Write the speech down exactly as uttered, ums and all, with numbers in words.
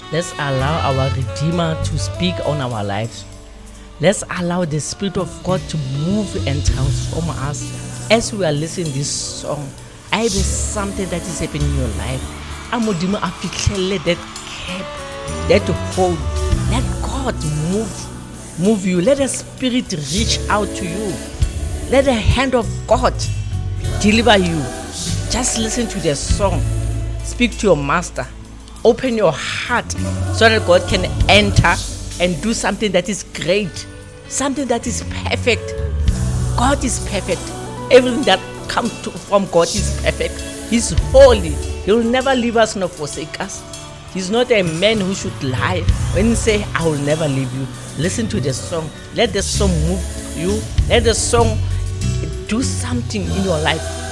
Let's allow our Redeemer to speak on our lives. Let's allow the Spirit of God to move and transform us as we are listening to this song. I have something that is happening in your life. Amodimo afihlele that cap, that hold. Let God move, move you. Let the Spirit reach out to you. Let the hand of God deliver you. Just listen to the song. Speak to your master. Open your heart so that God can enter and do something that is great, something that is perfect. God is perfect. Everything that comes to, from God is perfect. He's holy. He will never leave us nor forsake us. He's not a man who should lie when he say, I will never leave you. Listen to the song. Let the song move you. Let the song do something in your life.